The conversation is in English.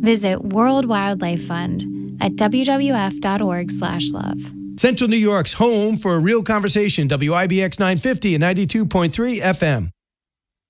Visit World Wildlife Fund at wwf.org/love. Central New York's home for a real conversation, WIBX 950 and 92.3 FM.